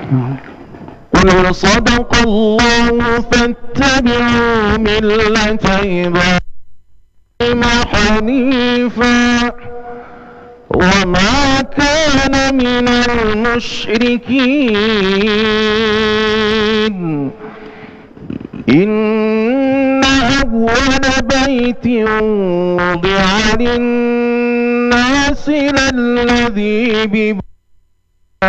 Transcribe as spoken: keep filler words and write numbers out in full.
قل صدق الله فاتبعوا ملة إبراهيم حنيفا وما كان من المشركين إن أول بيت وضع للناس للذي ببيت